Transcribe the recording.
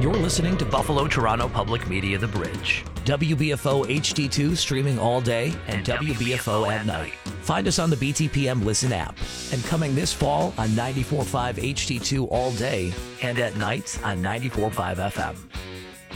You're listening to Buffalo Toronto Public Media The Bridge. WBFO HD2 streaming all day and WBFO at night. Find us on the BTPM Listen app. And coming this fall on 94.5 HD2 all day and at night on 94.5 FM.